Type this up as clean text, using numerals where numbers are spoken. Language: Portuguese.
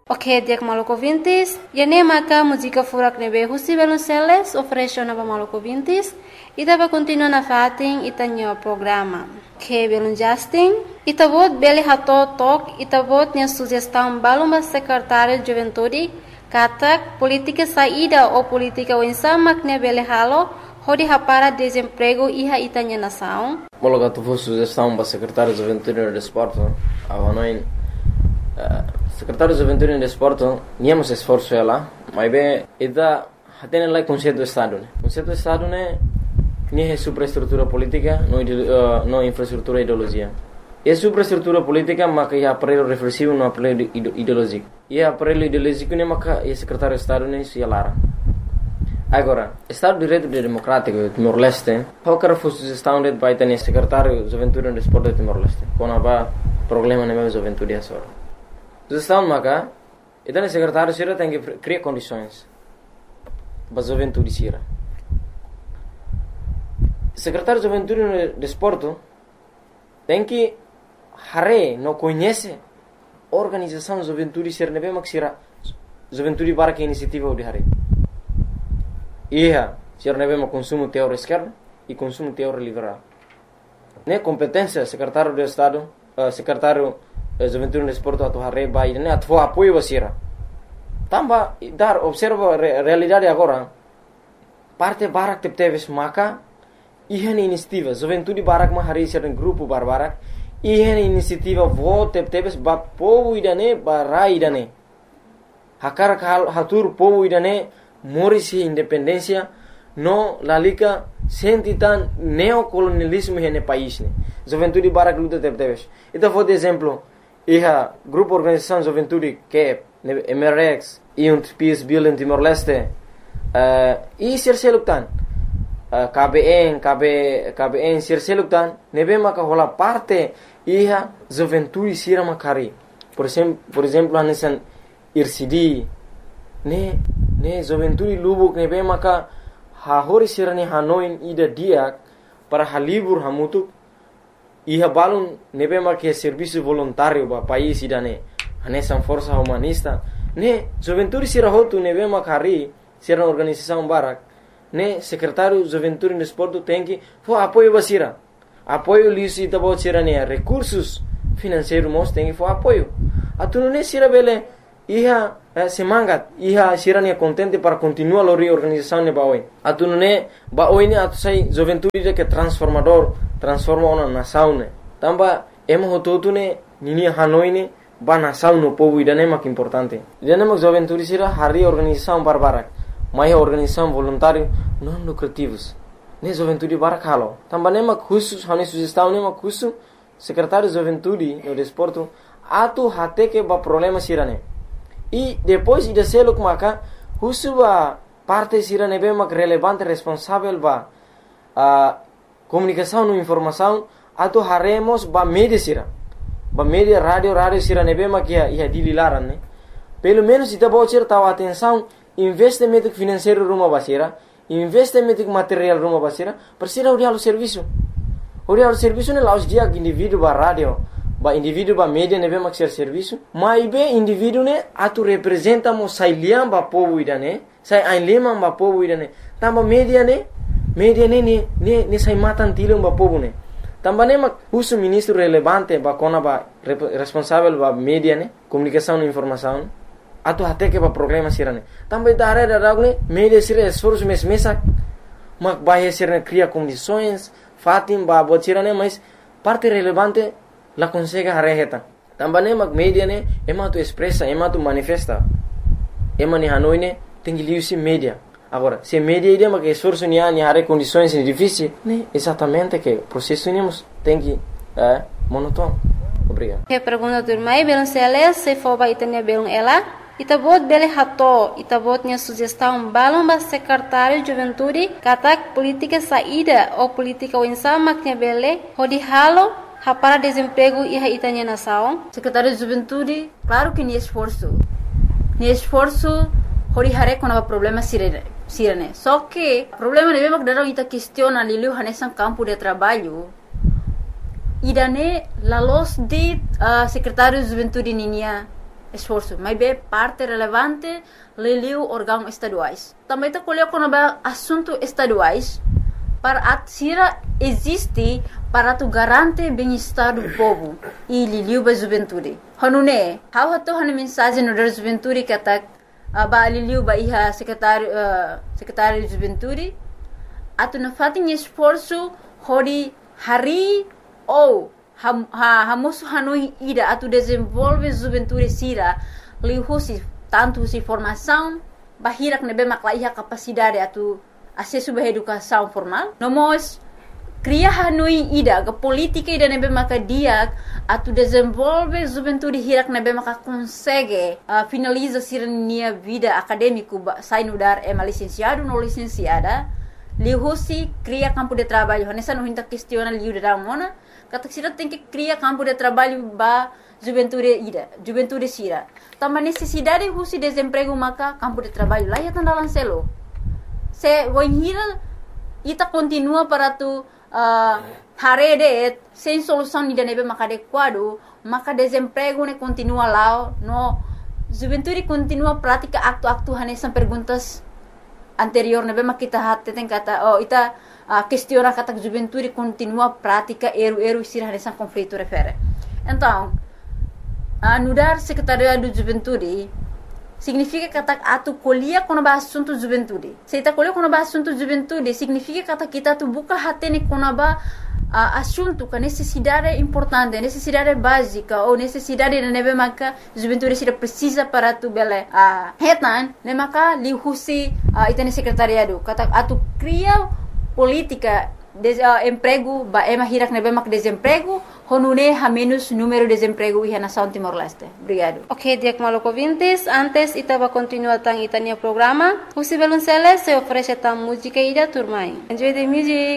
Ok, dia Maluco Vintis. Yane maka música furak nebe husi Belonceles oferece na Maluco Vintis. Ita vai continuar na fatin itanyo programa. Que Belon Justin. Ita vot bele hato tok. Ita vot nia sugestão baluma secretário de juventude. Katak política saída ou política wensamak ne bele halo. Hodi hapara desemprego iha itanya nação. Mologa tu vos sugestão para secretário de juventude e desporto. Avanoin secretário de juventude e desporto, niamos esforço ela, mas bem, ida hatene lá conceito do estado, né? Conceito do estado né, nem é superestrutura política, não infraestrutura ideologia. É superestrutura política, mas que é aparelho reflexivo, não aparelho ideológico. E aparelho ideológico né, mas que é secretário de estado né, se alara. Agora, Estado de Direito Democrático Timor-Leste, qualquer sugestão de vai ter secretário de juventude e desporto de Timor-Leste, quando há problema na minha juventude é só. Sugestão maka, então o secretário sira tem que criar condições para a juventude sira. Secretário de juventude e desporto tem que não conhece a organização de juventude sira nebe mak sira juventude para que iniciativa de hare. Iha sira nebe mak consumo teor esquerda e consumo teor liberal. Ne competência secretário de estado, secretário juventude no desporto atu harre bai ne atu apoio basira. Tamba dar observa a realidade agora. Parte barak teves maka ihan iniciativa juventude barak ma hari sir grupo barbarak ihan iniciativa vote teves ba povo idane barai idane. Hakar hatur povo idane morisi independência no lalika sentitan neocolonialismo hene país ne. Juventude barak luta teves. Então vou de exemplo iha grupo organização juventude que MRX e peace building Timor-Leste e serseluktan KBN serseluktan nebe maka hola parte iha juventude sira makari por exemplo anesan IRCD ne juventude lubuk nebe maka hahori sira ne Hanoi ida dia para halibur hamutuk iha balun nebe marque serviço voluntário ba país idane anesan força humanista ne juventude sira hotu nebe makari sira organização barak ne secretário juventude e desporto tem que for apoio basira apoio lisi tabo sira ne recursos financeiros mos tem que for apoio atunu ne sira bele iha semangat iha sira ne contente para continuar a reorganização ne baoi atunu ne baoi ne atu sai juventude que transforma uma nação ne tamba emo hototu ne nini Hanoi ne ba nação no povo idane mak importante idane mak juventude sira hari organização barbarak mai organização voluntário não lucrativos ne juventude barak halo tamba ne mak khusus hani sugestão ne mak khusus secretário de juventude no desporto atu hate que ba problema sira ne e depois ida seluk maka khusus ba parte sira ne be mak relevante responsável ba comunicação e informação atu haremos ba mídia sira ba mídia rádio sira nebe makia ia dililaran ne pelo menos ita bocir tahu atenção investimento financeiro rumah basira investimento material rumah basira persira urial serviço ne laus dia indivíduo ba rádio ba indivíduo ba mídia nebe mak serviço mai be indivíduo ne atu representa mo sailiam ba povo idane sai ainleman ba povo idane tamba mídia ne sai matan tilung ba povo ne tambane mak husu ministro relevante ba kona ba responsável ba media ne comunicação e informação atu hate que ba problema sirane também dare ne media sira esforço mesa mak ba sirane cria condições fatim ba botirane mas parte relevante la consegue hareheta tambane mak media ne ema tu expressa ema tu manifesta ema ni Hanoi ne tem que liusi media. Agora, se media ideia mas que esforço ni hare condições difíceis, né? Exatamente que o processo tem que monótono. Obrigado. Que pergunta do mai Belonceles se for ba itanya belong ela, itabot bele hato, itabot nia sugestão balong ba secretário de juventude, katak política saída ou política wensa maknya bele, hodi halo para desemprego iha itanya nação. Secretário de juventude, claro que ni esforço hori hare com problema sirene. Só que problema de mesmo que daram ita questiona lilu hanesan campo de trabalho. Idane la los de secretário de juventude ninia esforço, mas é parte relevante liliu órgãos estaduais. Também está colocando assuntos estaduais para a CIRA existe para tu garante bem-estar do povo e liliu ba juventude. Hanune, how hato hana mensagem no da juventude que atak ba liliu ba iha secretário de juventude atu na fatin esforço hori hari ou hamosu hanoi ida atu desenvolve juventude CIRA lihusi tanto si formação bahirak nebe maklaiha capacidade atu acesso à educação formal. Nós cria hanoi ida ke política ida nebe maka dia atu desenvolve juventude hirak nebe maka consegue finaliza sirnia vida acadêmico sai no dar licenciado no licenciada lihusi cria campo de trabalho nessa não hinta questiona liu da mona kata sira tem que cria campo de trabalho ba juventude CIRA também necessidade husi desemprego maka campo de trabalho lá ya tandalan selo se wanhira ita continua para tu harede sem solução ida nebe maka adequado maka desemprego ne continua lá no juventude continua prática aktu hanesan perguntas anterior nebe maka kita hatte tem kata ita questiona kata juventude continua prática eru CIRA hanesan conflito refere então anudar secretariado de juventude significa kata atu colhia quando ba assunto juventude. Se ita colhia quando ba assunto juventude significa kata kita tu buka hatene quando ba assunto que necessidade importante, necessidade básica ou necessidade de nebe maka juventude CIRA precisa para tu bele hetan ne maka lihusi itane secretariado kata atu cria política emprego ba hirak nebe mak desemprego honune ha menos número de desemprego e nação Timor-Leste. Obrigado. Ok, Diak Maloko Vintes, antes itava continua tang itania programa. Husi Belunceles se oferece tam música ida turmai. Enjoy the music.